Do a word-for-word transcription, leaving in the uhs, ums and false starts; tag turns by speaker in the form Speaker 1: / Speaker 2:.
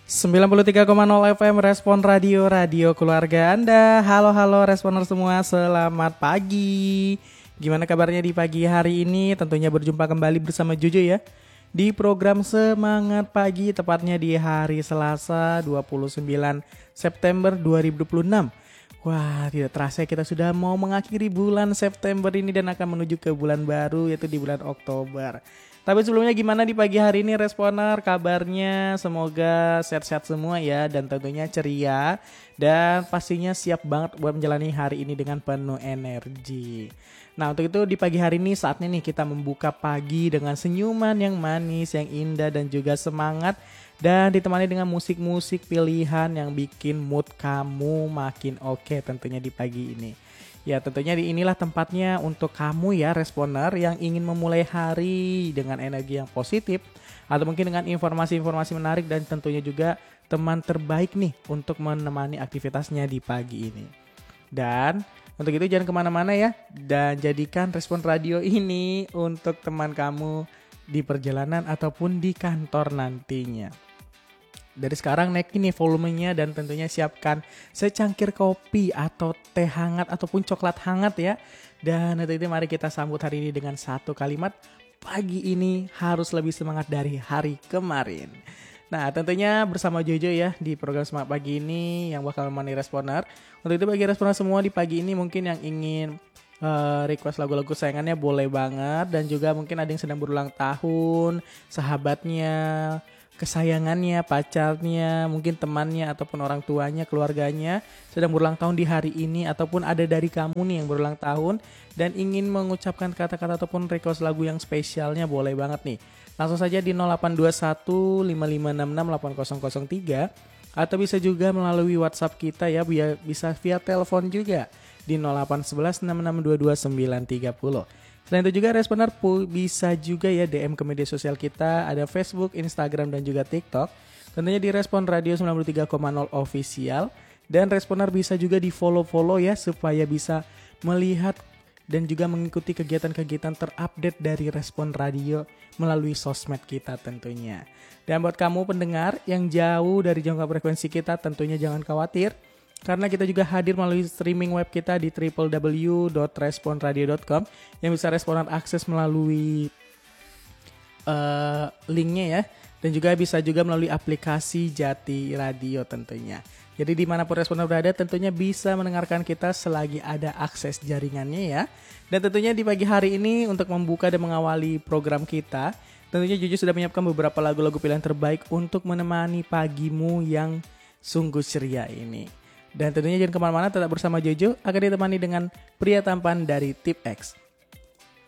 Speaker 1: sembilan puluh tiga koma nol F M Respon Radio, radio keluarga Anda. Halo-halo Responer semua, selamat pagi. Gimana kabarnya di pagi hari ini? Tentunya berjumpa kembali bersama Jojo ya di program Semangat Pagi, tepatnya di hari Selasa dua puluh sembilan September dua ribu dua puluh enam. Wah, tidak terasa kita sudah mau mengakhiri bulan September ini dan akan menuju ke bulan baru, yaitu di bulan Oktober. Tapi sebelumnya gimana di pagi hari ini Responer, kabarnya? Semoga sehat-sehat semua ya, dan tentunya ceria dan pastinya siap banget buat menjalani hari ini dengan penuh energi. Nah, untuk itu di pagi hari ini saatnya nih kita membuka pagi dengan senyuman yang manis, yang indah dan juga semangat, dan ditemani dengan musik-musik pilihan yang bikin mood kamu makin oke tentunya di pagi ini. Ya, tentunya di inilah tempatnya untuk kamu ya Responer yang ingin memulai hari dengan energi yang positif, atau mungkin dengan informasi-informasi menarik dan tentunya juga teman terbaik nih untuk menemani aktivitasnya di pagi ini. Dan untuk itu jangan kemana-mana ya, dan jadikan Respon Radio ini untuk teman kamu di perjalanan ataupun di kantor nantinya. Dari sekarang naikin nih volumenya dan tentunya siapkan secangkir kopi atau teh hangat ataupun coklat hangat ya. Dan nanti itu mari kita sambut hari ini dengan satu kalimat, pagi ini harus lebih semangat dari hari kemarin. Nah, tentunya bersama Jojo ya di program Semangat Pagi ini yang bakal menemani Responer. Untuk itu bagi Responer semua di pagi ini mungkin yang ingin uh, request lagu-lagu sayangannya boleh banget. Dan juga mungkin ada yang sedang berulang tahun, sahabatnya, kesayangannya, pacarnya, mungkin temannya ataupun orang tuanya, keluarganya sedang berulang tahun di hari ini, ataupun ada dari kamu nih yang berulang tahun dan ingin mengucapkan kata-kata ataupun request lagu yang spesialnya, boleh banget nih. Langsung saja di nol delapan dua satu lima lima enam enam delapan nol nol tiga, atau bisa juga melalui WhatsApp kita ya, bisa via telepon juga di nol delapan satu satu enam enam dua dua sembilan tiga nol. Selain itu juga Responer bisa juga ya D M ke media sosial kita, ada Facebook, Instagram dan juga TikTok. Tentunya di Respon Radio sembilan puluh tiga koma nol Official. Dan Responer bisa juga di follow-follow ya, supaya bisa melihat dan juga mengikuti kegiatan-kegiatan terupdate dari Respon Radio melalui sosmed kita tentunya. Dan buat kamu pendengar yang jauh dari jangkauan frekuensi kita, tentunya jangan khawatir, karena kita juga hadir melalui streaming web kita di w w w dot respon radio dot com yang bisa Responer akses melalui uh, linknya ya. Dan juga bisa juga melalui aplikasi Jati Radio tentunya. Jadi dimanapun Responer berada tentunya bisa mendengarkan kita selagi ada akses jaringannya ya. Dan tentunya di pagi hari ini untuk membuka dan mengawali program kita, tentunya Juju sudah menyiapkan beberapa lagu-lagu pilihan terbaik untuk menemani pagimu yang sungguh ceria ini. Dan tentunya jangan kemana-mana, tetap bersama Jojo akan ditemani dengan pria tampan dari Tip X.